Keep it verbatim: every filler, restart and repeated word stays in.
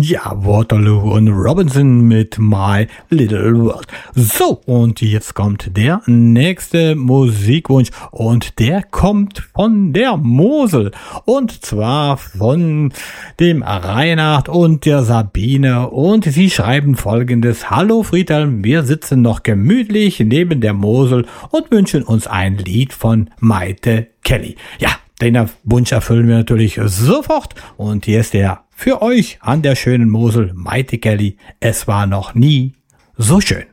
Ja, Waterloo und Robinson mit My Little World. So, und jetzt kommt der nächste Musikwunsch und der kommt von der Mosel und zwar von dem Reinhard und der Sabine und sie schreiben folgendes: Hallo Friedhelm, wir sitzen noch gemütlich neben der Mosel und wünschen uns ein Lied von Maite Kelly. Ja, den Wunsch erfüllen wir natürlich sofort und hier ist der für euch an der schönen Mosel, Maite Kelly. Es war noch nie so schön.